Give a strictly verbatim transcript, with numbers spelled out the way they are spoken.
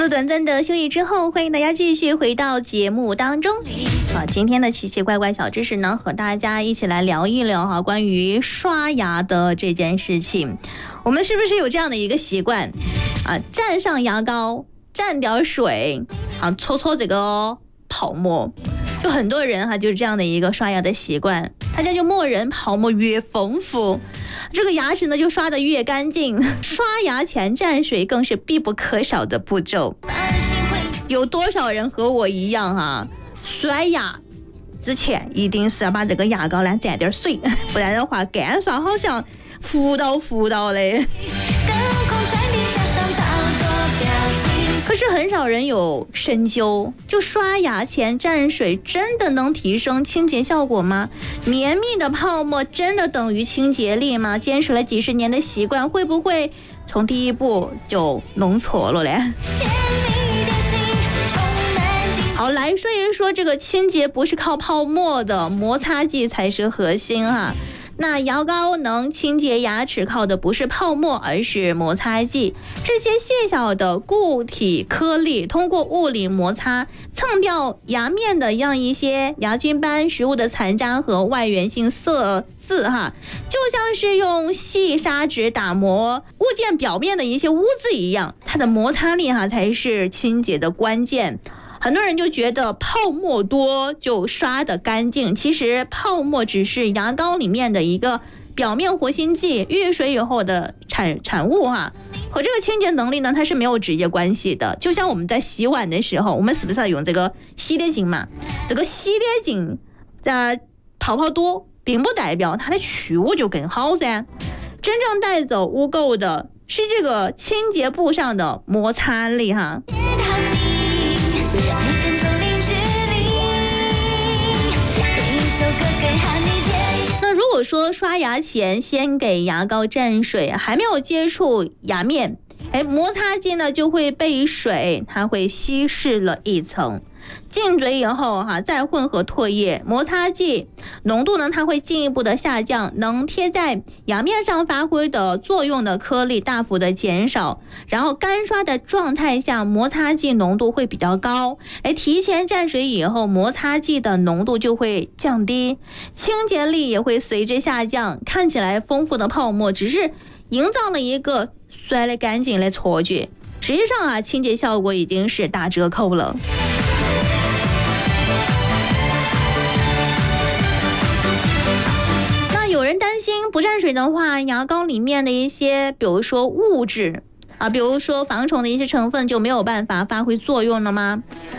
做短暂的休息之后，欢迎大家继续回到节目当中。啊，今天的奇奇怪怪小知识呢，和大家一起来聊一聊哈，关于刷牙的这件事情。我们是不是有这样的一个习惯啊？蘸上牙膏，蘸点水，啊，搓搓这个泡沫。就很多人哈，就是这样的一个刷牙的习惯，大家就默认泡沫越丰富，这个牙齿呢就刷得越干净。刷牙前蘸水更是必不可少的步骤。有多少人和我一样哈，刷牙之前一定是要把这个牙膏呢蘸点水，不然的话干刷好像浮到浮到嘞。可是很少人有深究，就刷牙前蘸水真的能提升清洁效果吗？绵密的泡沫真的等于清洁力吗？坚持了几十年的习惯，会不会从第一步就弄错了嘞？好，来说一说这个清洁不是靠泡沫的，摩擦剂才是核心哈。那牙膏能清洁牙齿，靠的不是泡沫，而是摩擦剂。这些细小的固体颗粒通过物理摩擦蹭掉牙面的让一些牙菌斑、食物的残渣和外源性色渍哈，就像是用细砂纸打磨物件表面的一些污渍一样，它的摩擦力哈才是清洁的关键。很多人就觉得泡沫多就刷得干净，其实泡沫只是牙膏里面的一个表面活性剂，遇水以后的产产物哈，和这个清洁能力呢它是没有直接关系的。就像我们在洗碗的时候，我们是不是要用这个洗脸巾嘛？这个洗脸巾在泡泡多，并不代表它的去污就更好噻。真正带走污垢的是这个清洁布上的摩擦力哈。那如果说刷牙前先给牙膏蘸水，还没有接触牙面，哎，摩擦剂呢就会被水它会稀释了一层，进嘴以后哈，再混合唾液，摩擦剂浓度呢它会进一步的下降，能贴在牙面上发挥的作用的颗粒大幅的减少，然后干刷的状态下摩擦剂浓度会比较高，哎，提前蘸水以后摩擦剂的浓度就会降低，清洁力也会随之下降，看起来丰富的泡沫只是营造了一个刷得干净的错觉，实际上啊清洁效果已经是打折扣了。有人担心不蘸水的话，牙膏里面的一些比如说物质啊，比如说防虫的一些成分就没有办法发挥作用了吗？